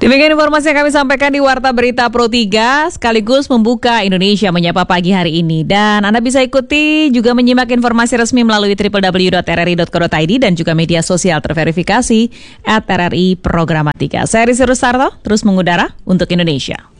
Demikian informasi yang kami sampaikan di Warta Berita Pro 3 sekaligus membuka Indonesia Menyapa pagi hari ini. Dan Anda bisa ikuti juga menyimak informasi resmi melalui www.rri.co.id dan juga media sosial terverifikasi @RRI Programatika. Saya Risi Rustarto, terus mengudara untuk Indonesia.